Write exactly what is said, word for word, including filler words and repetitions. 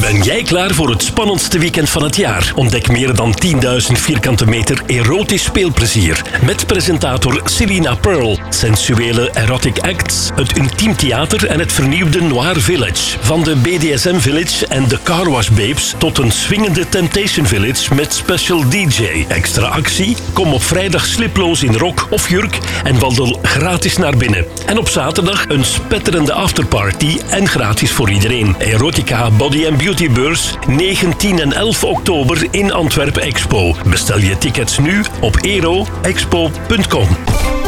Ben jij klaar voor het spannendste weekend van het jaar? Ontdek meer dan tienduizend vierkante meter erotisch speelplezier. Met presentator Selina Pearl. Sensuele erotic acts, het intiem theater en het vernieuwde Noir Village. Van de B D S M Village en de Car Wash Babes tot een swingende Temptation Village met special D J. Extra actie? Kom op vrijdag sliploos in rok of jurk en wandel gratis naar binnen. En op zaterdag een spetterende afterparty en gratis voor iedereen. Erotica Body and Beauty Beurs negen, tien en elf oktober in Antwerpen Expo. Bestel je tickets nu op ero expo punt com.